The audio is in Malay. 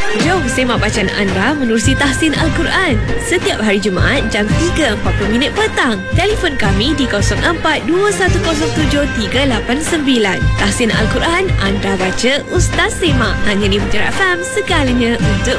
Jom semak bacaan anda menerusi tahsin Al-Quran setiap hari Jumaat jam 3.40 petang. Telefon kami di 0421073889. Tahsin Al-Quran, anda baca, Ustaz semak. Hanya di Putera FM, sekalinya untuk